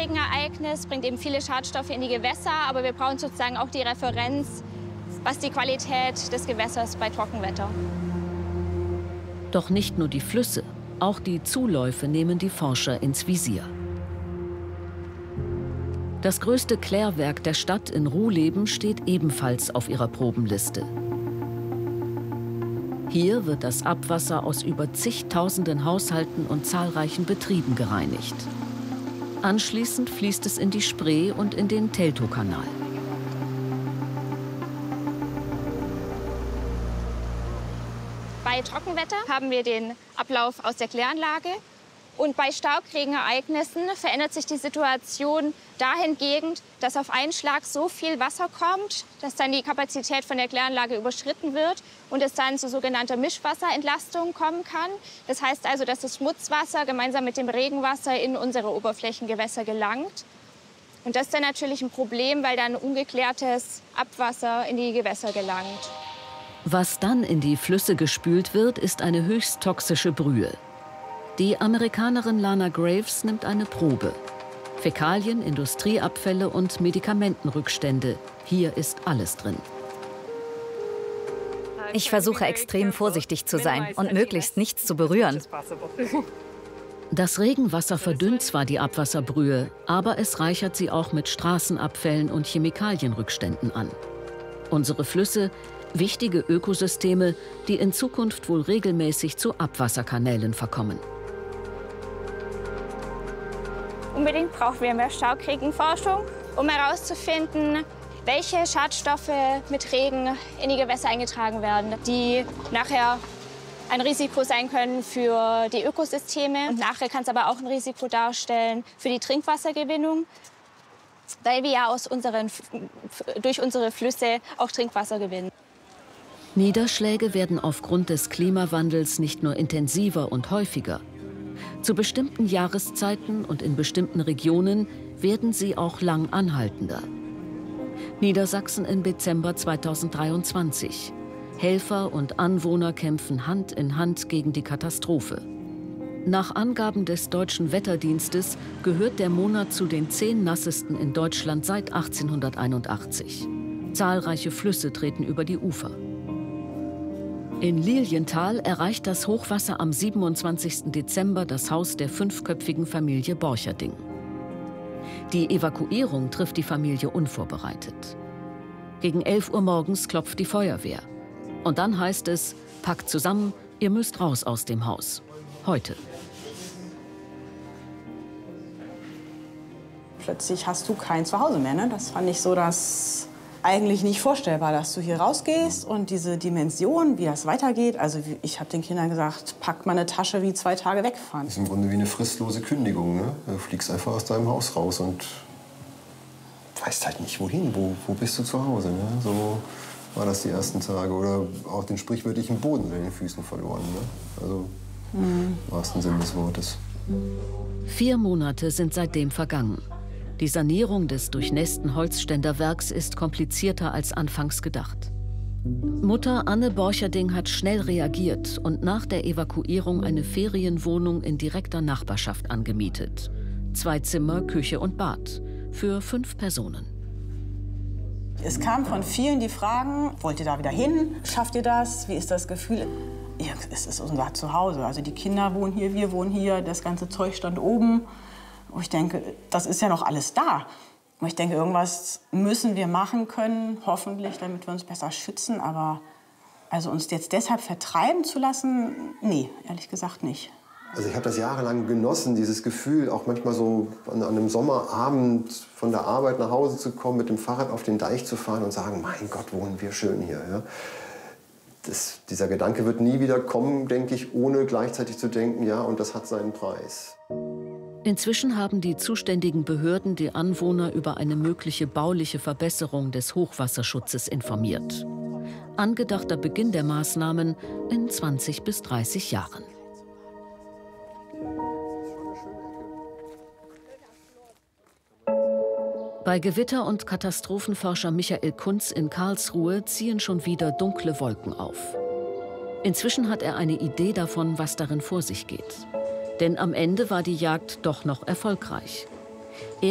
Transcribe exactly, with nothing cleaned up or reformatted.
Starkregenereignis bringt eben viele Schadstoffe in die Gewässer, aber wir brauchen sozusagen auch die Referenz, was die Qualität des Gewässers bei Trockenwetter. Doch nicht nur die Flüsse, auch die Zuläufe nehmen die Forscher ins Visier. Das größte Klärwerk der Stadt in Ruhleben steht ebenfalls auf ihrer Probenliste. Hier wird das Abwasser aus über zigtausenden Haushalten und zahlreichen Betrieben gereinigt. Anschließend fließt es in die Spree und in den Teltowkanal. Bei Trockenwetter haben wir den Ablauf aus der Kläranlage. Und bei Starkregenereignissen verändert sich die Situation dahingehend, dass auf einen Schlag so viel Wasser kommt, dass dann die Kapazität von der Kläranlage überschritten wird und es dann zu sogenannter Mischwasserentlastung kommen kann. Das heißt also, dass das Schmutzwasser gemeinsam mit dem Regenwasser in unsere Oberflächengewässer gelangt. Und das ist dann natürlich ein Problem, weil dann ungeklärtes Abwasser in die Gewässer gelangt. Was dann in die Flüsse gespült wird, ist eine höchst toxische Brühe. Die Amerikanerin Lana Graves nimmt eine Probe. Fäkalien, Industrieabfälle und Medikamentenrückstände. Hier ist alles drin. Ich versuche extrem vorsichtig zu sein und möglichst nichts zu berühren. Das Regenwasser verdünnt zwar die Abwasserbrühe, aber es reichert sie auch mit Straßenabfällen und Chemikalienrückständen an. Unsere Flüsse, wichtige Ökosysteme, die in Zukunft wohl regelmäßig zu Abwasserkanälen verkommen. Unbedingt brauchen wir mehr Starkregenforschung, um herauszufinden, welche Schadstoffe mit Regen in die Gewässer eingetragen werden, die nachher ein Risiko sein können für die Ökosysteme. Und nachher kann es aber auch ein Risiko darstellen für die Trinkwassergewinnung, weil wir ja aus unseren, durch unsere Flüsse auch Trinkwasser gewinnen. Niederschläge werden aufgrund des Klimawandels nicht nur intensiver und häufiger. Zu bestimmten Jahreszeiten und in bestimmten Regionen werden sie auch lang anhaltender. Niedersachsen im Dezember zweitausenddreiundzwanzig. Helfer und Anwohner kämpfen Hand in Hand gegen die Katastrophe. Nach Angaben des Deutschen Wetterdienstes gehört der Monat zu den zehn nassesten in Deutschland seit achtzehnhunderteinundachtzig. Zahlreiche Flüsse treten über die Ufer. In Lilienthal erreicht das Hochwasser am siebenundzwanzigsten Dezember das Haus der fünfköpfigen Familie Borcherding. Die Evakuierung trifft die Familie unvorbereitet. Gegen elf Uhr morgens klopft die Feuerwehr. Und dann heißt es, packt zusammen, ihr müsst raus aus dem Haus. Heute. Plötzlich hast du kein Zuhause mehr. Ne? Das fand ich so das eigentlich nicht vorstellbar, dass du hier rausgehst und diese Dimension, wie das weitergeht. Also ich habe den Kindern gesagt, packt mal eine Tasche, wie zwei Tage wegfahren. Das ist im Grunde wie eine fristlose Kündigung. Ne? Du fliegst einfach aus deinem Haus raus und weißt halt nicht, wohin. Wo, wo bist du zu Hause? Ne? So war das die ersten Tage. Oder auch den sprichwörtlichen Boden unter den Füßen verloren. Ne? Also mhm. im wahrsten Sinne des Wortes. Vier Monate sind seitdem vergangen. Die Sanierung des durchnässten Holzständerwerks ist komplizierter als anfangs gedacht. Mutter Anne Borcherding hat schnell reagiert und nach der Evakuierung eine Ferienwohnung in direkter Nachbarschaft angemietet. Zwei Zimmer, Küche und Bad für fünf Personen. Es kam von vielen die Fragen, wollt ihr da wieder hin? Schafft ihr das? Wie ist das Gefühl? Ja, es ist unser Zuhause. Also die Kinder wohnen hier, wir wohnen hier, das ganze Zeug stand oben. Und ich denke, das ist ja noch alles da. Und ich denke, irgendwas müssen wir machen können, hoffentlich, damit wir uns besser schützen. Aber also uns jetzt deshalb vertreiben zu lassen, nee, ehrlich gesagt nicht. Also ich habe das jahrelang genossen, dieses Gefühl, auch manchmal so an, an einem Sommerabend von der Arbeit nach Hause zu kommen, mit dem Fahrrad auf den Deich zu fahren und sagen, mein Gott, wohnen wir schön hier. Ja? Das, dieser Gedanke wird nie wieder kommen, denke ich, ohne gleichzeitig zu denken, ja, und das hat seinen Preis. Inzwischen haben die zuständigen Behörden die Anwohner über eine mögliche bauliche Verbesserung des Hochwasserschutzes informiert. Angedachter Beginn der Maßnahmen in zwanzig bis dreißig Jahren. Bei Gewitter- und Katastrophenforscher Michael Kunz in Karlsruhe ziehen schon wieder dunkle Wolken auf. Inzwischen hat er eine Idee davon, was darin vor sich geht. Denn am Ende war die Jagd doch noch erfolgreich.